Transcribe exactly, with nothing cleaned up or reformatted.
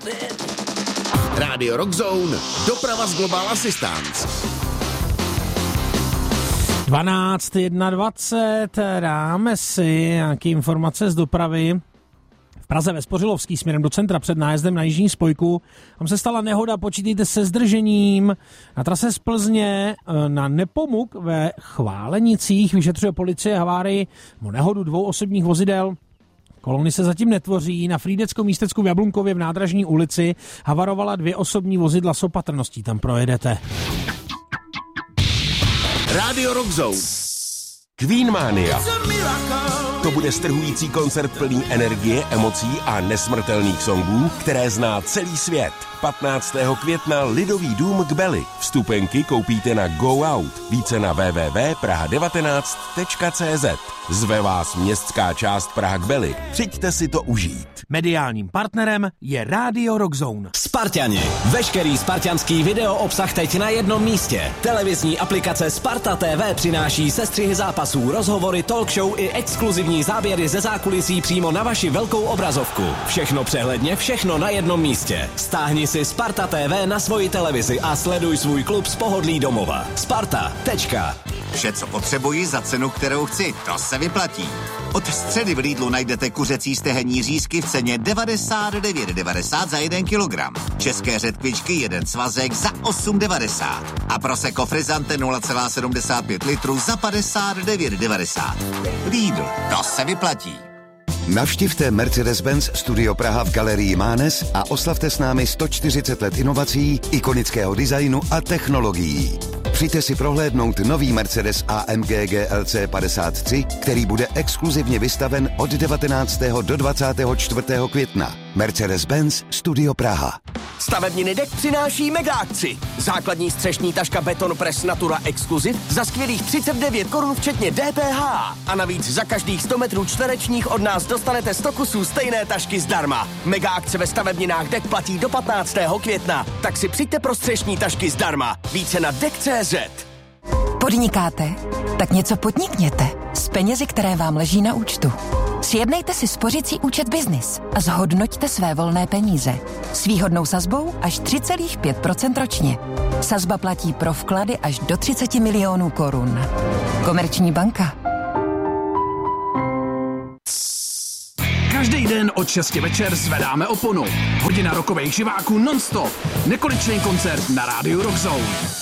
Radio Rock Zone, doprava z Global Assistance. dvanáct dvacet jedna, dáme si nějaké informace z dopravy. V Praze ve Spořilovský směrem do centra před nájezdem na jižní spojku. Tam se stala nehoda, počítejte se zdržením. Na trase z Plzně na Nepomuk ve Chválenicích vyšetřuje policie havárii o nehodu dvou osobních vozidel. Kolony se zatím netvoří. Na Frýdeckom místecku v Jablunkově v Nádražní ulici havarovala dvě osobní vozidla s opatrností. Tam projedete. Radio Rock Zone. Queen Mania. To bude strhující koncert plný energie, emocí a nesmrtelných songů, které zná celý svět. patnáctého května Lidový dům k Beli. Vstupenky koupíte na Go Out. Více na w w w tečka praha devatenáct tečka c z. Zve vás městská část Praha k Beli. Přijďte si to užít. Mediálním partnerem je Radio Rock Zone. Sparťani. Veškerý spartianský video obsah teď na jednom místě. Televizní aplikace Sparta T V přináší sestřihy zápasů, rozhovory, talk show i exkluzivní záběry ze zákulisí přímo na vaši velkou obrazovku. Všechno přehledně, všechno na jednom místě. Stáhni si Sparta T V na svoji televizi a sleduj svůj klub z pohodlí domova. Sparta. Tečka. Vše, co potřebuji za cenu, kterou chci, to se vyplatí. Od středy v Lidlu najdete kuřecí stehenní řízky v ceně devadesát devět devadesát za jeden kilogram. České řetkvičky jeden svazek za osm devadesát. A Prosecco Frizzante nula celá sedmdesát pět litru za padesát devět devadesát. Lidl, to se vyplatí. Navštivte Mercedes-Benz Studio Praha v galerii Mánes a oslavte s námi sto čtyřicet let inovací, ikonického designu a technologií. Přijďte si prohlédnout nový Mercedes A M G G L C padesát tři, který bude exkluzivně vystaven od devatenáctého do dvacátého čtvrtého května. Mercedes-Benz Studio Praha. Stavebniny Dek přináší mega akci. Základní střešní taška Beton Press Natura Exclusive za skvělých třicet devět korun včetně D P H. A navíc za každých sto metrů čtverečních od nás dostanete sto kusů stejné tašky zdarma. Mega akce ve stavebninách Dek platí do patnáctého května. Tak si přijďte pro střešní tašky zdarma. Více na dek tečka cé zet. Podnikáte? Tak něco podnikněte s penězi, které vám leží na účtu. Sjednejte si spořicí účet Business a zhodnoťte své volné peníze. S výhodnou sazbou až tři celá pět procenta ročně. Sazba platí pro vklady až do třicet milionů korun. Komerční banka. Každý den od šesti večer zvedáme oponu. Hodina rokových živáků non-stop. Nekonečný koncert na rádiu Rock Zone.